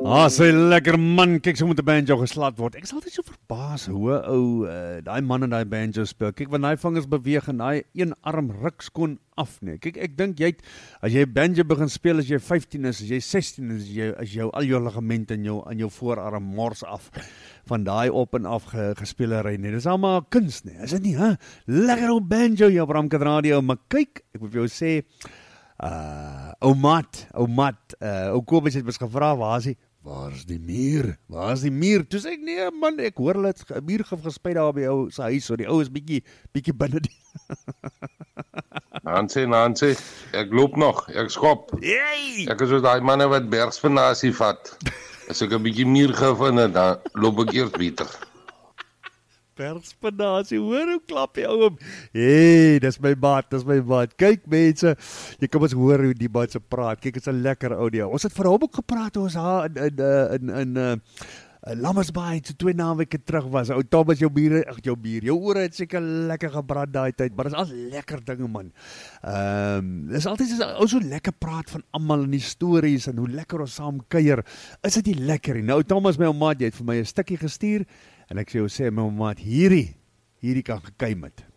Sy lekker man, kyk so moet 'n banjo geslaat word. Ek is altyd so verbaas hoe ou daai man en daai banjo speel. Kyk wanneer daai vingers beweeg en daai een arm ruk skoon af nee. Kyk ek dink jy as jy banjo begin speel as jy 15 is, as jy 16 is, as jou al jou ligamente in jou voorarm mors af van daai op en af gespelery nee. Dis almal kuns nee. Is dit nie, hè? Lekker ou banjo jou Bramkat Radio, maar kyk, ek moet vir jou sê ou Kobus het mens gevra, waar is die muur? Waar is die muur? Toe sê ek, nee man, ek hoor hulle het 'n muur gespuit daar by ou se huis, so die ou is bietjie binne die Nancy, ek loop nog, ek skop. Hey! Ek is so daai manne wat bergspinasie vat. As ek 'n bietjie muur gevind het, dan loop ek eers beter. Bergspinasie, hoor hoe klap jy ou. Hey, dis my maat. Kyk mense, jy kan ons hoor hoe die maat se praat. Kyk, dit is 'n lekker audio. Ons het vir hom ook gepraat ons haar in Lammersbaai, so 2 naweke terug was. Ou Thomas, jou ore het seker lekker gebrand daai tyd, maar dis al lekker dinge man. Dis altyd ou so lekker praat van almal en die stories en hoe lekker ons saam kuier. Is dit nie lekker nie? Nou Thomas, my ou maat, jy het vir my 'n stukkie gestuur en ek sê my ou maat, hierdie kan gekuim het.